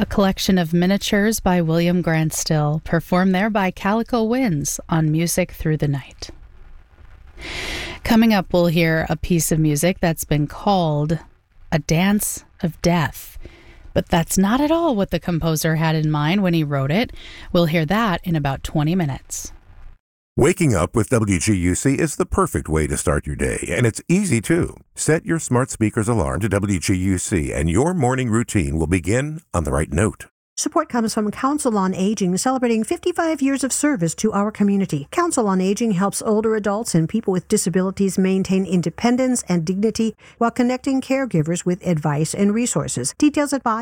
a collection of miniatures by William Grant Still, performed there by Calico Winds on Music Through the Night. Coming up, we'll hear a piece of music that's been called A Dance of Death. But that's not at all what the composer had in mind when he wrote it. We'll hear that in about 20 minutes. Waking up with WGUC is the perfect way to start your day, and it's easy too. Set your smart speaker's alarm to WGUC, and your morning routine will begin on the right note. Support comes from Council on Aging, celebrating 55 years of service to our community. Council on Aging helps older adults and people with disabilities maintain independence and dignity while connecting caregivers with advice and resources. Details at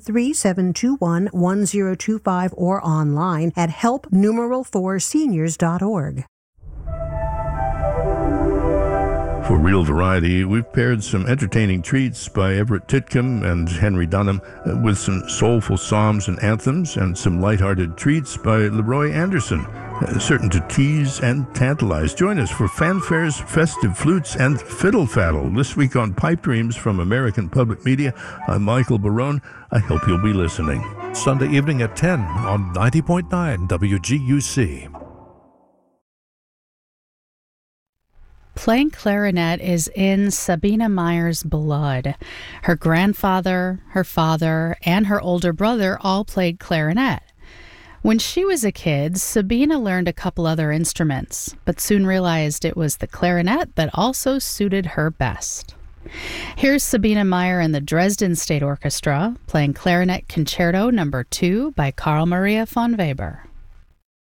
513-721-1025 or online at help4seniors.org. For Real Variety, we've paired some entertaining treats by Everett Titcomb and Henry Dunham with some soulful psalms and anthems and some lighthearted treats by Leroy Anderson, certain to tease and tantalize. Join us for fanfares, festive flutes, and fiddle faddle this week on Pipe Dreams from American Public Media. I'm Michael Barone. I hope you'll be listening. Sunday evening at 10 on 90.9 WGUC. Playing clarinet is in Sabina Meyer's blood. Her grandfather, her father, and her older brother all played clarinet. When she was a kid, Sabina learned a couple other instruments, but soon realized it was the clarinet that also suited her best. Here's Sabina Meyer and the Dresden State Orchestra playing Clarinet Concerto No. 2 by Carl Maria von Weber.